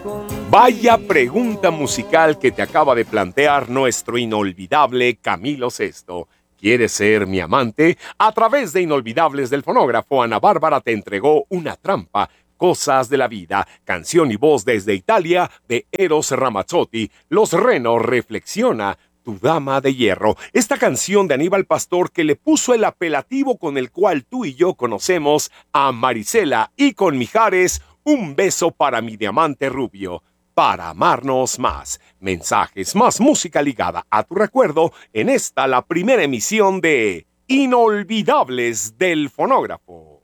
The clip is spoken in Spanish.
Vaya pregunta musical que te acaba de plantear nuestro inolvidable Camilo Sesto. ¿Quieres ser mi amante? A través de Inolvidables del Fonógrafo, Ana Bárbara te entregó Una trampa, Cosas de la vida, canción y voz desde Italia de Eros Ramazzotti. Los Reno reflexiona, Tu Dama de Hierro. Esta canción de Aníbal Pastor que le puso el apelativo con el cual tú y yo conocemos a Marisela, y con Mijares, Un beso para mi diamante rubio. Para amarnos más. Mensajes, más música ligada a tu recuerdo en esta, la primera emisión de Inolvidables del Fonógrafo.